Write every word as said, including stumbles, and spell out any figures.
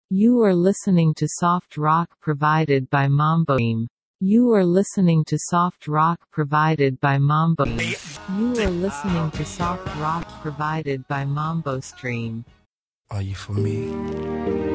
You are listening to soft rock provided by Mambo Stream. You are listening to soft rock provided by Mambo Stream. You are listening to soft rock provided by Mambo Stream. Are you for me?